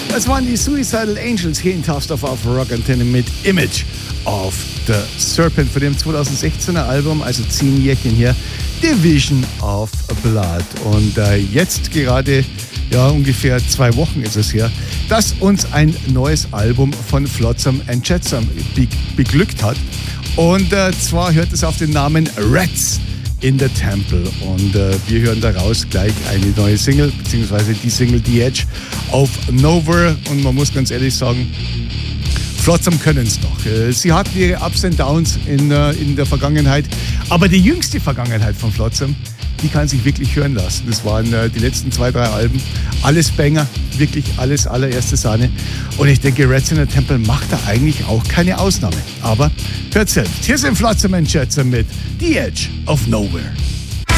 Das waren die Suicidal Angels hier in Taftstoff auf Rock Antenne mit Image of the Serpent von dem 2016er Album, also 10 Jährchen hier, Division of Blood. Und jetzt gerade, ja ungefähr 2 Wochen ist es her, dass uns ein neues Album von Flotsam and Jetsam beglückt hat. Und zwar hört es auf den Namen Rats in the Temple. Und wir hören daraus gleich eine neue Single, beziehungsweise die Single The Edge of Nowhere. Und man muss ganz ehrlich sagen, Flotsam können es noch. Sie hatten ihre Ups and Downs in der Vergangenheit, aber die jüngste Vergangenheit von Flotsam, die kann sich wirklich hören lassen. Das waren die letzten 2, 3 Alben. Alles Banger, wirklich alles allererste Sahne. Und ich denke, Rats in the Temple macht da eigentlich auch keine Ausnahme. Aber hört selbst. Hier sind Flotsam and Jetsam mit The Edge of Nowhere.